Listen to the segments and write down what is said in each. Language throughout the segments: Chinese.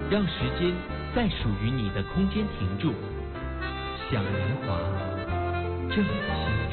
让时间在属于你的空间停住，想年华正青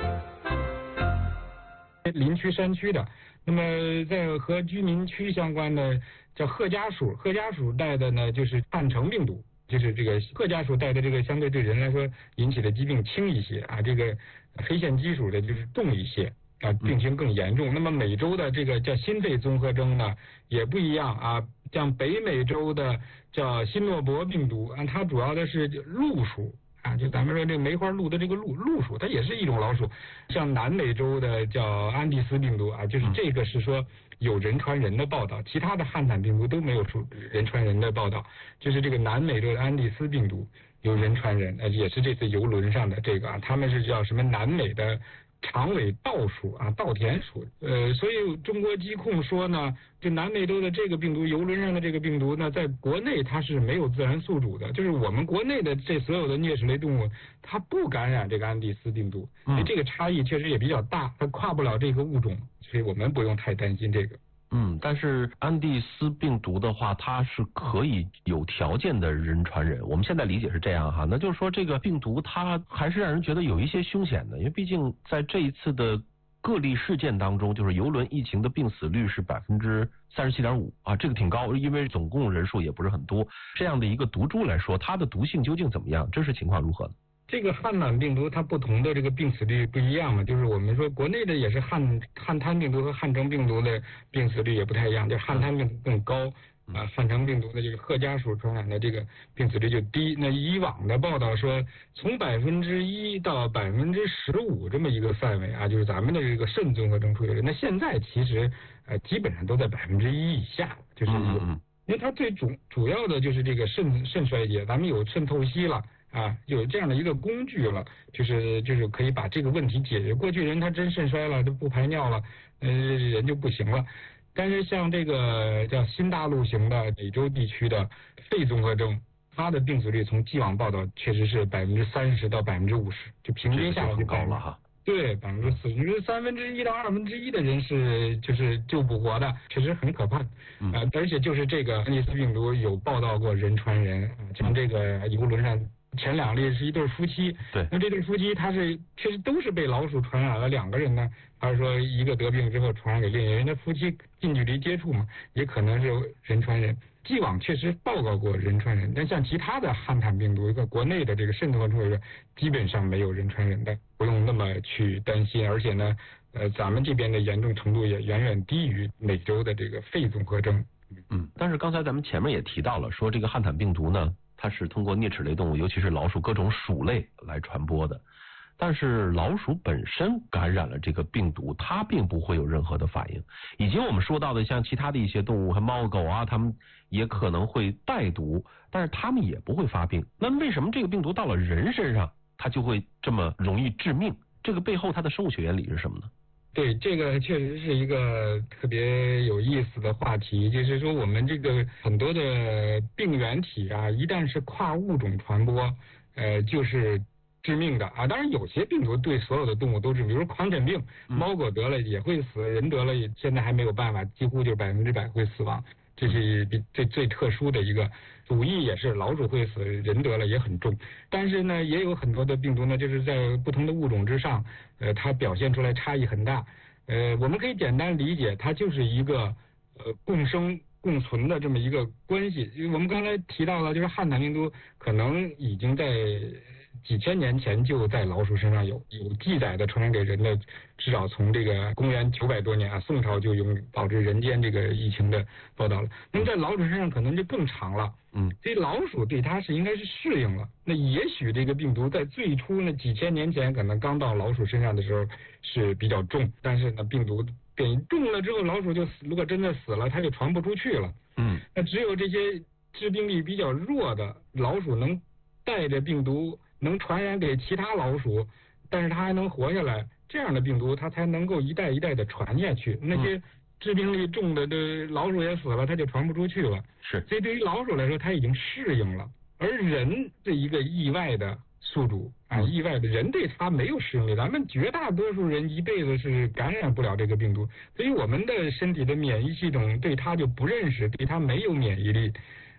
春。 林区山区的，那么在和居民区相关的叫褐家鼠，褐家鼠带的呢就是汉城病毒，就是这个褐家鼠带的这个相对对人来说引起的疾病轻一些啊，这个黑线鸡鼠的就是重一些啊，病情更严重。那么美洲的这个叫心肺综合征呢也不一样啊，像北美洲的叫新诺伯病毒啊，它主要的是鹿鼠。啊，就咱们说这梅花鹿的这个鹿鼠，它也是一种老鼠。像南美洲的叫安第斯病毒啊，就是这个是说有人传人的报道，其他的汉坦病毒都没有出人传人的报道。就是这个南美洲的安第斯病毒有人传人，也是这次游轮上的这个啊，他们是叫什么南美的长尾稻鼠啊，稻田鼠。所以中国疾控说呢，就南美洲的这个病毒，游轮上的这个病毒呢，在国内它是没有自然宿主的，就是我们国内的这所有的啮齿类动物，它不感染这个安第斯病毒，所以这个差异确实也比较大，它跨不了这个物种，所以我们不用太担心这个。 但是安第斯病毒的话，它是可以有条件的人传人。我们现在理解是这样哈，那就是说这个病毒它还是让人觉得有一些凶险的，因为毕竟在这一次的个例事件当中，就是邮轮疫情的病死率是37.5%啊，这个挺高，因为总共人数也不是很多。这样的一个毒株来说，它的毒性究竟怎么样？真实情况如何呢？ 这个汉坦病毒它不同的这个病死率不一样嘛，就是我们说国内的也是汉坦病毒和汉城病毒的病死率也不太一样，就是汉坦病毒更高啊，汉城病毒的这个褐家鼠传染的这个病死率就低。那以往的报道说，从1%到15%这么一个范围啊，就是咱们的这个肾综合征出现。那现在其实基本上都在1%以下，就是因为它最主要的就是这个肾衰竭，咱们有肾透析了。啊，有这样的一个工具了，就是可以把这个问题解决。过去人他真肾衰了，都不排尿了，人就不行了。但是像这个叫新大陆型的美洲地区的肺综合征，它的病死率从既往报道确实是30%到50%，就平均下来就高了哈。 对，40%，你说1/3到1/2的人是就是救不活的，确实很可怕。而且就是这个安第斯病毒有报道过人传人，像这个游轮上。前2例是一对夫妻， 对， 那这对夫妻他是确实都是被老鼠传染了，2个人呢，他是说一个得病之后传染给另一个人，那夫妻近距离接触嘛，也可能是人传人。既往确实报告过人传人，但像其他的汉坦病毒，一个国内的这个肾综合征基本上没有人传人的，不用那么去担心。而且呢，咱们这边的严重程度也远远低于美洲的这个肺综合征。 但是刚才咱们前面也提到了，说这个汉坦病毒呢，它是通过啮齿类动物，尤其是老鼠各种鼠类来传播的。但是老鼠本身感染了这个病毒，它并不会有任何的反应。以及我们说到的像其他的一些动物，和猫狗啊，它们也可能会带毒，但是它们也不会发病。那为什么这个病毒到了人身上，它就会这么容易致命？这个背后它的生物学原理是什么呢？ 对，这个确实是一个特别有意思的话题，就是说我们这个很多的病原体啊，一旦是跨物种传播，就是致命的啊。当然有些病毒对所有的动物都致命，比如狂犬病，猫狗得了也会死，人得了也现在还没有办法，几乎就100%会死亡。这是最特殊的一个，鼠疫也是老鼠会死，人得了也很重。但是呢，也有很多的病毒呢，就是在不同的物种之上，它表现出来差异很大。我们可以简单理解，它就是一个共生共存的这么一个关系。我们刚才提到了，就是汉坦病毒可能已经在几千年前就在老鼠身上有记载的传染给人的，至少从这个公元900多年啊，宋朝就有导致人间这个疫情的报道了。那么在老鼠身上可能就更长了，所以老鼠对它是应该是适应了。那也许这个病毒在最初那几千年前可能刚到老鼠身上的时候是比较重，但是呢病毒变异重了之后，老鼠就如果真的死了，它就传不出去了。那只有这些致病力比较弱的老鼠能带着病毒能传染给其他老鼠，但是它还能活下来，这样的病毒它才能够一代一代的传下去。那些致病力重的这老鼠也死了，它就传不出去了。 是， 所以对于老鼠来说，它已经适应了。而人这一个意外的宿主啊，意外的人对它没有适应力，咱们绝大多数人一辈子是感染不了这个病毒，所以我们的身体的免疫系统对它就不认识，对它没有免疫力。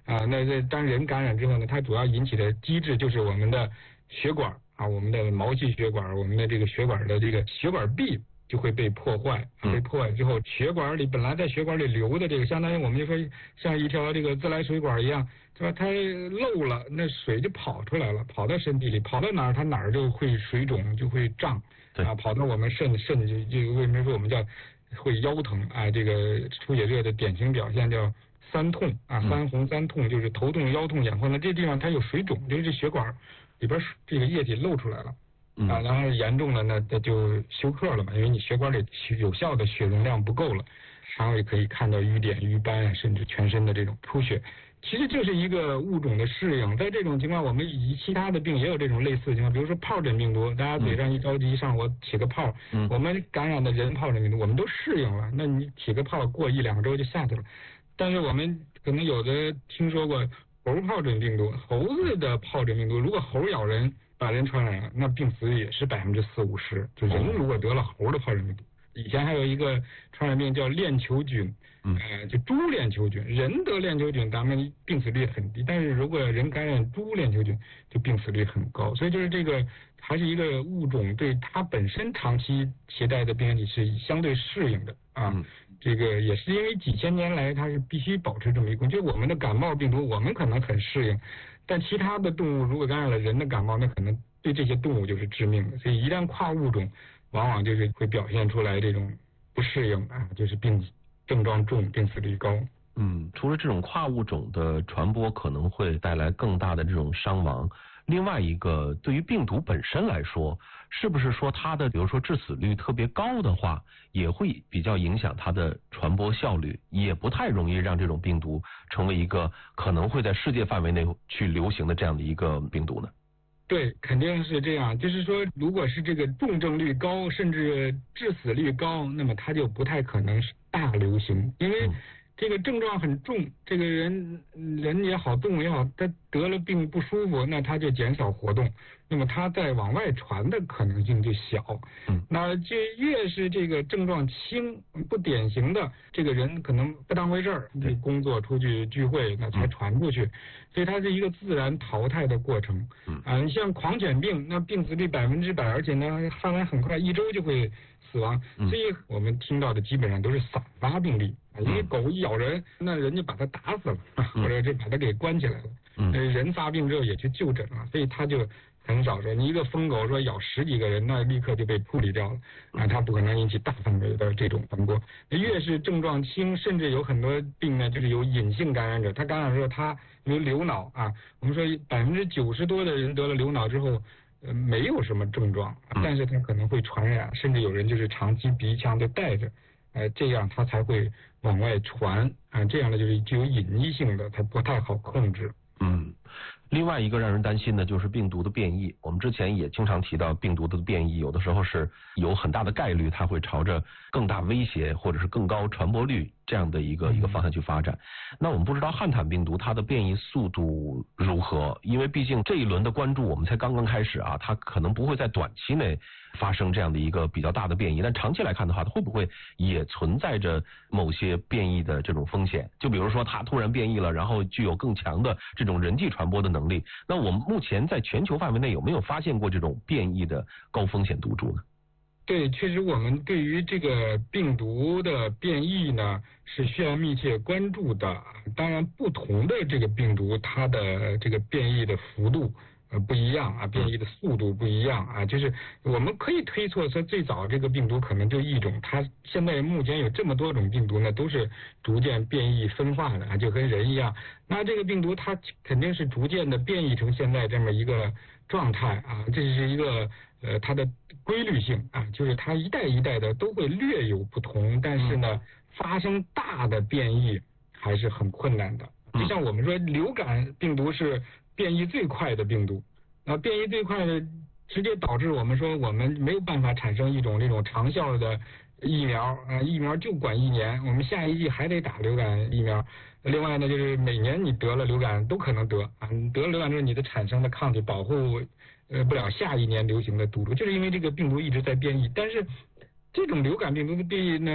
那当人感染之后呢，它主要引起的机制就是我们的血管啊，我们的毛细血管，我们的这个血管的这个血管壁就会被破坏，被破坏之后，血管里本来在血管里流的这个，相当于我们就说像一条这个自来水管一样，是吧？它漏了，那水就跑出来了，跑到身体里，跑到哪儿它哪儿就会水肿，就会胀，跑到我们肾就为什么说我们叫会腰疼啊？这个出血热的典型表现叫三痛啊，三红三痛，就是头痛、腰痛、眼花。那这地方它有水肿，就是这血管里边这个液体漏出来了。然后严重了呢，那就休克了嘛，因为你血管里有效的血容量不够了，然后也可以看到瘀点、瘀斑，甚至全身的这种出血。其实就是一个物种的适应，在这种情况，我们以其他的病也有这种类似的情况，比如说疱疹病毒，大家嘴上一着急上火起个泡，我们感染的人疱疹病毒，我们都适应了，那你起个泡过1-2周就下去了。但是我们可能有的听说过猴疱疹病毒，猴子的疱疹病毒，如果猴咬人把人传染了，那病死率也是40%-50%。就人如果得了猴的疱疹病毒，以前还有一个传染病叫链球菌，就猪链球菌，人得链球菌咱们病死率很低，但是如果人感染猪链球菌，就病死率很高。所以就是这个还是一个物种对它本身长期携带的病原体是相对适应的啊。这个也是因为几千年来它是必须保持这么一个，就我们的感冒病毒我们可能很适应，但其他的动物如果感染了人的感冒，那可能对这些动物就是致命的。所以一旦跨物种，往往就是会表现出来这种不适应啊，就是症状重、病死率高。 除了这种跨物种的传播可能会带来更大的这种伤亡，另外一个对于病毒本身来说，是不是说它的比如说致死率特别高的话，也会比较影响它的传播效率，也不太容易让这种病毒成为一个可能会在世界范围内去流行的这样的一个病毒呢？ 对，肯定是这样。就是说，如果是这个重症率高，甚至致死率高，那么它就不太可能是大流行，因为这个症状很重，这个人也好，动物也好，他得了病不舒服，那他就减少活动，那么他再往外传的可能性就小。那就越是这个症状轻、不典型的，这个人可能不当回事儿，工作出去聚会，那才传出去，所以它是一个自然淘汰的过程。你像狂犬病，那病死率100%，而且呢范围很快，1周就会死亡。所以我们听到的基本上都是散发病例。因为狗一咬人，那人就把它打死了，或者是把它给关起来了。人发病之后也去就诊了，所以他就很少说，你一个疯狗说咬10几个人，那立刻就被处理掉了，它不可能引起大范围的这种传播。越是症状轻，甚至有很多病呢，就是有隐性感染者，他感染之后他有流脑啊，我们说90%多的人得了流脑之后，没有什么症状，但是他可能会传染，甚至有人就是长期鼻腔都带着。这样它才会往外传这样的就是具有隐匿性的，它不太好控制。 另外一个让人担心的就是病毒的变异。我们之前也经常提到，病毒的变异有的时候是有很大的概率，它会朝着更大威胁或者是更高传播率这样的一个方向去发展。那我们不知道汉坦病毒它的变异速度如何，因为毕竟这一轮的关注我们才刚刚开始啊，它可能不会在短期内发生这样的一个比较大的变异，但长期来看的话，它会不会也存在着某些变异的这种风险？就比如说它突然变异了，然后具有更强的这种人际传播的能力，那我们目前在全球范围内有没有发现过这种变异的高风险毒株呢？ 对，确实我们对于这个病毒的变异呢是需要密切关注的。当然不同的这个病毒它的这个变异的幅度不一样啊，变异的速度不一样啊，就是我们可以推测说最早这个病毒可能就一种，它现在目前有这么多种病毒呢，都是逐渐变异分化的啊，就跟人一样。那这个病毒它肯定是逐渐的变异成现在这么一个状态啊，这是一个它的规律性啊，就是它一代一代的都会略有不同，但是呢发生大的变异还是很困难的。就像我们说流感病毒是变异最快的病毒，变异最快的直接导致我们说我们没有办法产生一种这种长效的疫苗疫苗就管1年，我们下一季还得打流感疫苗。另外呢，就是每年你得了流感都可能得你得了流感之后，你的产生的抗体保护不了下一年流行的毒株，就是因为这个病毒一直在变异。但是这种流感病毒的变异呢，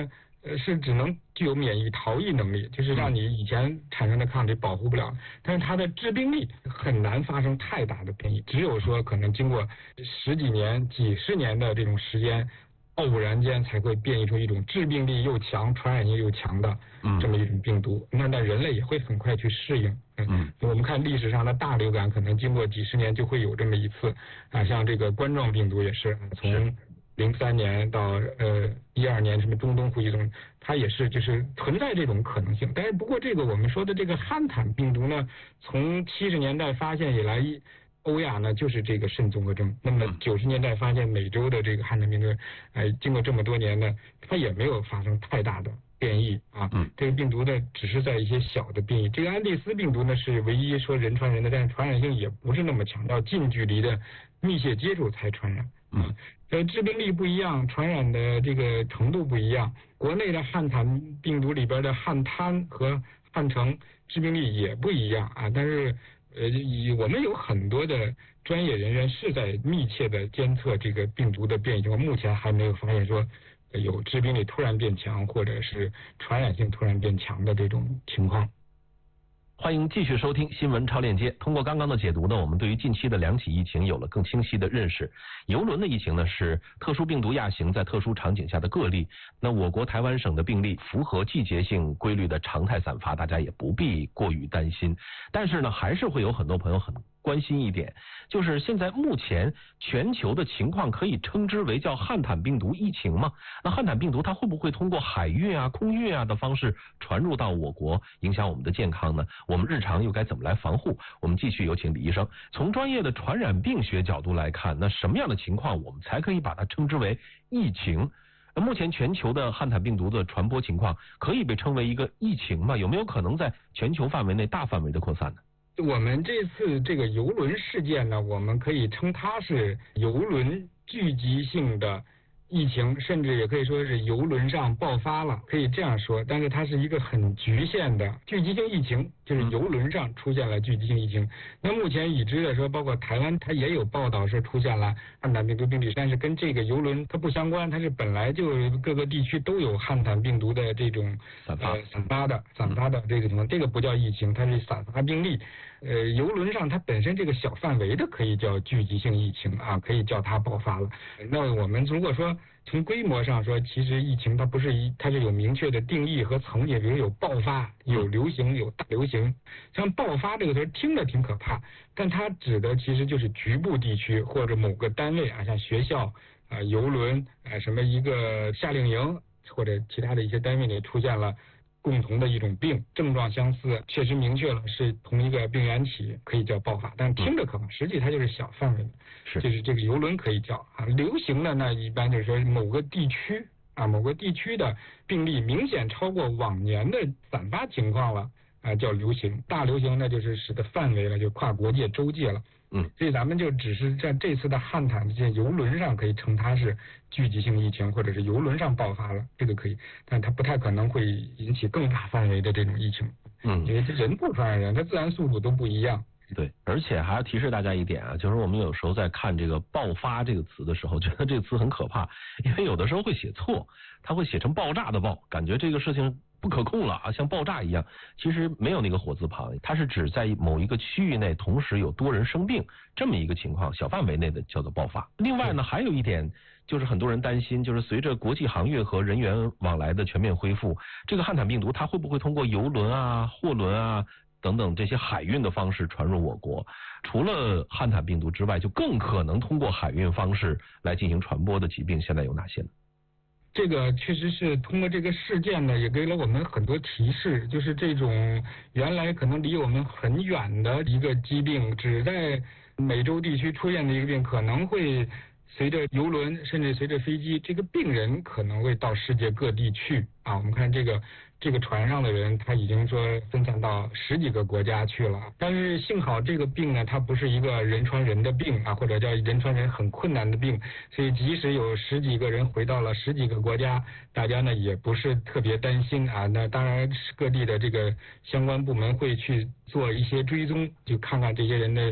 是只能具有免疫逃逸能力，就是让你以前产生的抗体保护不了，但是它的致病力很难发生太大的变异，只有说可能经过十几年、几十年的这种时间，偶然间才会变异出一种致病力又强、传染性又强的这么一种病毒。那人类也会很快去适应。我们看历史上的大流感，可能经过几十年就会有这么一次啊，像这个冠状病毒也是从03年到12年什么中东呼吸中，它也是就是存在这种可能性。但是不过这个我们说的这个汉坦病毒呢，从70年代发现以来，欧亚呢就是这个肾综合征。那么90年代发现美洲的这个汉坦病毒，经过这么多年呢，它也没有发生太大的变异啊。这个病毒呢只是在一些小的变异。这个安第斯病毒呢是唯一说人传人的，但是传染性也不是那么强，要近距离的密切接触才传染。致病力不一样，传染的这个程度不一样。国内的汉坦病毒里边的汉滩和汉城致病力也不一样啊。但是我们有很多的专业人员是在密切的监测这个病毒的变异情况，目前还没有发现说有致病力突然变强或者是传染性突然变强的这种情况。 欢迎继续收听新闻超链接。通过刚刚的解读呢，我们对于近期的2起疫情有了更清晰的认识。邮轮的疫情呢是特殊病毒亚型在特殊场景下的个例，那我国台湾省的病例符合季节性规律的常态散发，大家也不必过于担心。但是呢，还是会有很多朋友很关心一点，就是现在目前全球的情况可以称之为叫汉坦病毒疫情吗？那汉坦病毒它会不会通过海运啊、空运啊的方式传入到我国，影响我们的健康呢？我们日常又该怎么来防护？我们继续有请李医生，从专业的传染病学角度来看，那什么样的情况我们才可以把它称之为疫情？目前全球的汉坦病毒的传播情况可以被称为一个疫情吗？有没有可能在全球范围内大范围的扩散呢？ 我们这次这个邮轮事件呢，我们可以称它是邮轮聚集性的疫情，甚至也可以说是邮轮上爆发了，可以这样说。但是它是一个很局限的聚集性疫情，就是邮轮上出现了聚集性疫情。那目前已知的说，包括台湾它也有报道说出现了汉坦病毒病例，但是跟这个邮轮它不相关，它是本来就各个地区都有汉坦病毒的这种散发的这个情况，这个不叫疫情，它是散发病例。邮轮上它本身这个小范围的可以叫聚集性疫情啊，可以叫它爆发了。那我们如果说从规模上说，其实疫情它是有明确的定义和层级，比如有爆发、有流行、有大流行。像爆发这个词听着挺可怕，但它指的其实就是局部地区或者某个单位啊，像学校啊、邮轮啊、什么一个夏令营或者其他的一些单位里出现了共同的一种病，症状相似，确实明确了是同一个病原体，可以叫爆发。但听着可怕，实际它就是小范围的，就是这个邮轮可以叫啊。流行的那一般就是说某个地区啊，某个地区的病例明显超过往年的散发情况了啊，叫流行。大流行那就是使得范围了，就跨国界、州界了。所以咱们就只是在这次的汉坦这些邮轮上可以称它是聚集性疫情，或者是邮轮上爆发了，这个可以，但它不太可能会引起更大范围的这种疫情。因为这人不传染人，它自然速度都不一样。 对，而且还要提示大家一点啊，就是我们有时候在看这个爆发这个词的时候，觉得这个词很可怕，因为有的时候会写错，它会写成爆炸的爆，感觉这个事情不可控了啊，像爆炸一样。其实没有那个火字旁，它是指在某一个区域内同时有多人生病这么一个情况，小范围内的叫做爆发。另外呢，还有一点就是很多人担心，就是随着国际航运和人员往来的全面恢复，这个汉坦病毒它会不会通过邮轮啊、货轮啊等等这些海运的方式传入我国？除了汉坦病毒之外，就更可能通过海运方式来进行传播的疾病，现在有哪些呢？ 这个确实是通过这个事件呢，也给了我们很多提示，就是这种原来可能离我们很远的一个疾病，只在美洲地区出现的一个病，可能会随着邮轮甚至随着飞机，这个病人可能会到世界各地去啊。我们看这个船上的人，他已经说分散到10几个国家去了。但是幸好这个病呢，它不是一个人传人的病啊，或者叫人传人很困难的病，所以即使有10几个人回到了10几个国家，大家呢也不是特别担心啊。那当然各地的这个相关部门会去做一些追踪，就看看这些人的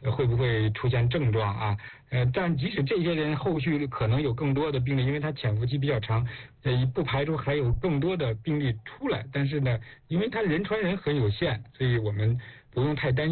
会不会出现症状啊？但即使这些人后续可能有更多的病例，因为他潜伏期比较长，不排除还有更多的病例出来。但是呢，因为他人传人很有限，所以我们不用太担心。